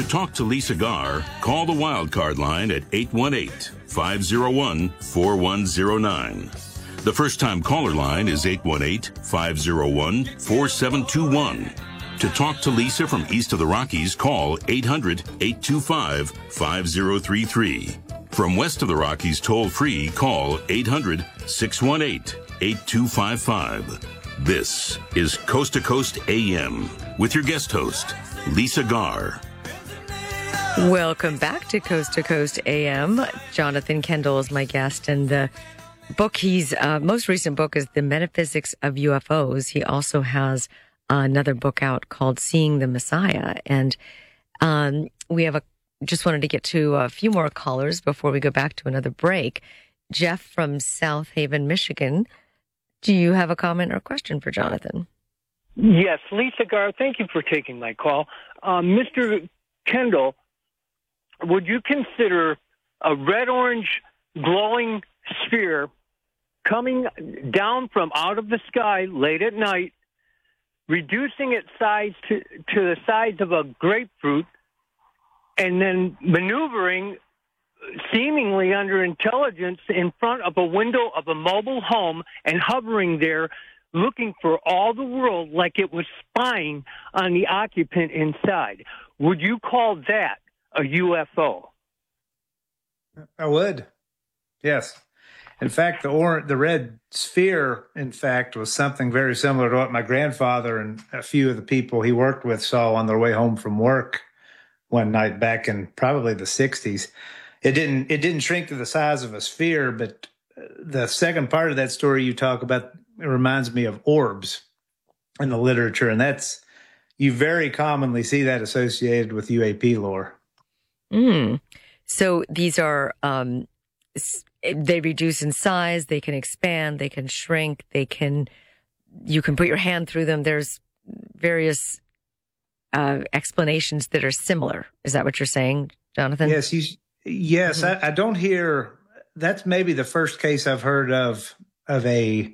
talk to Lisa Garr, call the Wildcard line at 818-501-4109. The first-time caller line is 818-501-4721. To talk to Lisa from east of the Rockies, call 800-825-5033. From west of the Rockies, toll-free, call 800-618-8255. This is Coast to Coast AM with your guest host, Lisa Garr. Welcome back to Coast AM. Jonathan Kendall is my guest, and the book he's most recent book is The Metaphysics of UFOs. He also has another book out called Seeing the Messiah, and we have just wanted to get to a few more callers before we go back to another break. Jeff from South Haven, Michigan. Do you have a comment or question for Jonathan? Yes, Lisa Garr, thank you for taking my call. Mr. Kendall, would you consider a red-orange glowing sphere coming down from out of the sky late at night, reducing its size to the size of a grapefruit, and then maneuvering seemingly under intelligence in front of a window of a mobile home and hovering there looking for all the world like it was spying on the occupant inside? Would you call that a UFO? I would. Yes. In fact, the red sphere, in fact, was something very similar to what my grandfather and a few of the people he worked with saw on their way home from work one night back in probably the 60s. It didn't shrink to the size of a sphere, but the second part of that story you talk about, it reminds me of orbs in the literature, and you very commonly see that associated with UAP lore. So these are, they reduce in size, they can expand, they can shrink, you can put your hand through them. There's various explanations that are similar. Is that what you're saying, Jonathan? Yes. Yes. Mm-hmm. I don't hear, that's maybe the first case I've heard of a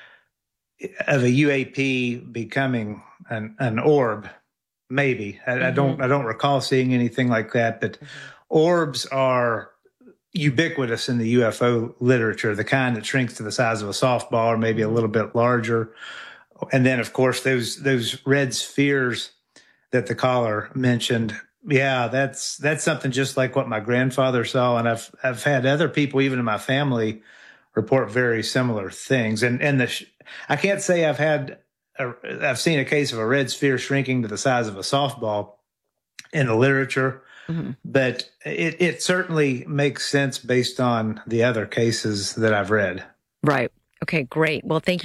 UAP becoming an orb. Maybe I don't recall seeing anything like that, but orbs are ubiquitous in the UFO literature, the kind that shrinks to the size of a softball or maybe a little bit larger. And then, of course, those red spheres that the caller mentioned. Yeah, that's something just like what my grandfather saw, and I've had other people, even in my family, report very similar things. And I can't say I've seen a case of a red sphere shrinking to the size of a softball in the literature, but it certainly makes sense based on the other cases that I've read. Right. Okay, great. Well, thank you